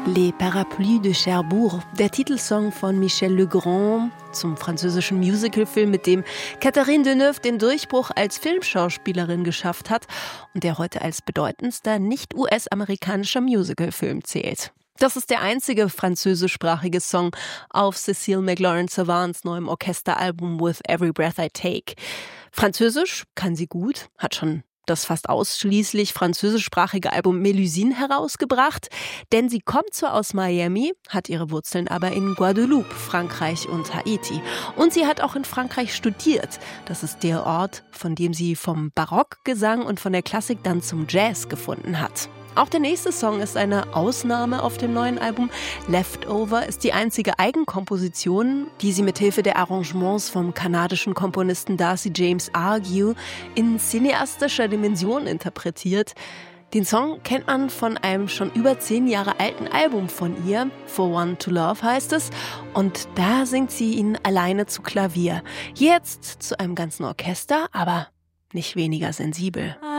Les Parapluies de Cherbourg, der Titelsong von Michel Legrand zum französischen Musicalfilm, mit dem Catherine Deneuve den Durchbruch als Filmschauspielerin geschafft hat und der heute als bedeutendster nicht-US-amerikanischer Musicalfilm zählt. Das ist der einzige französischsprachige Song auf Cécile McLaurin-Savants neuem Orchesteralbum With Every Breath I Take. Französisch kann sie gut, hat schon das fast ausschließlich französischsprachige Album Mélusine herausgebracht, denn sie kommt zwar aus Miami, hat ihre Wurzeln aber in Guadeloupe, Frankreich und Haiti. Und sie hat auch in Frankreich studiert. Das ist der Ort, von dem sie vom Barockgesang und von der Klassik dann zum Jazz gefunden hat. Auch der nächste Song ist eine Ausnahme auf dem neuen Album. Leftover ist die einzige Eigenkomposition, die sie mithilfe der Arrangements vom kanadischen Komponisten Darcy James Argue in cineastischer Dimension interpretiert. Den Song kennt man von einem schon über 10 Jahre alten Album von ihr, For One to Love heißt es, und da singt sie ihn alleine zu Klavier. Jetzt zu einem ganzen Orchester, aber nicht weniger sensibel.